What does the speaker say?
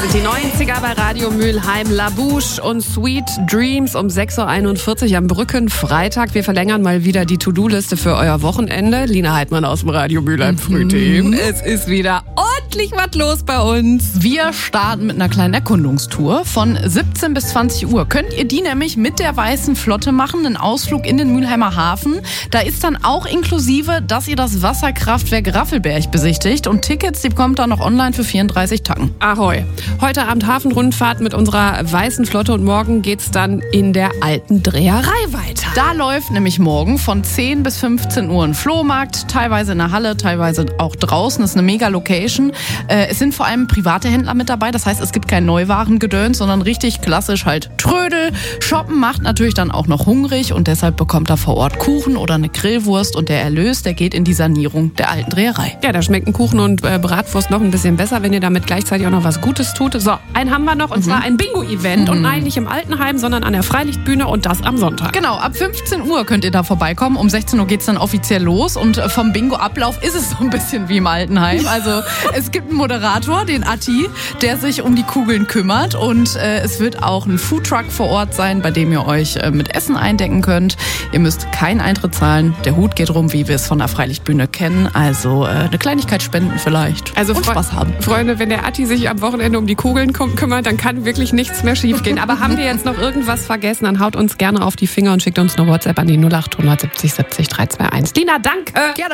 sind die 90er bei Radio Mülheim. La Bouche und Sweet Dreams um 6.41 Uhr am Brückenfreitag. Wir verlängern mal wieder die To-Do-Liste für euer Wochenende. Lina Heidmann aus dem Radio Mülheim Frühteam. Es ist wieder ordentlich was los bei uns. Wir starten mit einer kleinen Erkundungstour von 17 bis 20 Uhr. Könnt ihr die nämlich mit der Weißen Flotte machen, einen Ausflug in den Mülheimer Hafen. Da ist dann auch inklusive, dass ihr das Wasserkraftwerk Raffelberg besichtigt. Und Tickets, die bekommt ihr noch online für 34 Tacken. Ahoi. Heute Abend Hafenrundfahrt mit unserer Weißen Flotte und morgen geht's dann in der alten Dreherei weiter. Da läuft nämlich morgen von 10 bis 15 Uhr ein Flohmarkt, teilweise in der Halle, teilweise auch draußen. Das ist eine mega Location. Es sind vor allem private Händler mit dabei, das heißt, es gibt kein Neuwarengedöns, sondern richtig klassisch halt Trödel. Shoppen macht natürlich dann auch noch hungrig und deshalb bekommt er vor Ort Kuchen oder eine Grillwurst und der Erlös, der geht in die Sanierung der alten Dreherei. Ja, da schmecken Kuchen und Bratwurst noch ein bisschen besser, wenn ihr damit gleichzeitig auch noch was Gutes tut. So, einen haben wir noch und zwar ein Bingo-Event und nein, nicht im Altenheim, sondern an der Freilichtbühne und das am Sonntag. Genau, ab 15 Uhr könnt ihr da vorbeikommen. Um 16 Uhr geht's dann offiziell los und vom Bingo-Ablauf ist es so ein bisschen wie im Altenheim. Also es gibt einen Moderator, den Atti, der sich um die Kugeln kümmert und es wird auch ein Foodtruck vor Ort sein, bei dem ihr euch mit Essen eindecken könnt. Ihr müsst keinen Eintritt zahlen. Der Hut geht rum, wie wir es von der Freilichtbühne kennen. Also eine Kleinigkeit spenden vielleicht also und Spaß haben. Freunde, wenn der Atti sich am Wochenende um die Kugeln kümmert, dann kann wirklich nichts mehr schief gehen. Aber haben wir jetzt noch irgendwas vergessen, dann haut uns gerne auf die Finger und schickt uns eine WhatsApp an die 0800 70 70 321. Lina, danke. Gerne.